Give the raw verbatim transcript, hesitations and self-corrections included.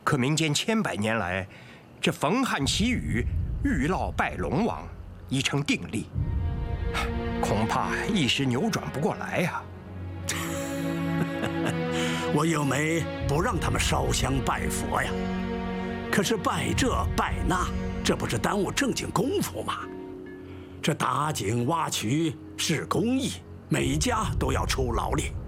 可民间千百年来，这逢旱祈雨、遇涝拜龙王已成定例，恐怕一时扭转不过来呀、啊。 我又没不让他们烧香拜佛呀，可是拜这拜那，这不是耽误正经功夫吗？这打井挖渠是公益，每家都要出劳力。